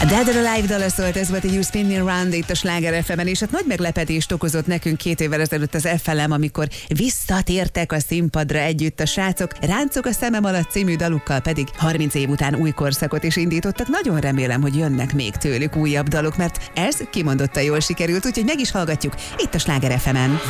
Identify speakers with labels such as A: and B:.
A: A Dead or Alive dala szólt, ez volt egy You Spin Me Round itt a Sláger FM-en, és hát nagy meglepetést okozott nekünk 2 évvel ezelőtt az FLM, amikor visszatértek a színpadra együtt a srácok. Ráncok a szemem alatt című dalukkal pedig 30 év után új korszakot is indítottak. Nagyon remélem, hogy jönnek még tőlük újabb dalok, mert ez kimondottan jól sikerült, úgyhogy meg is hallgatjuk itt a Sláger FM-en.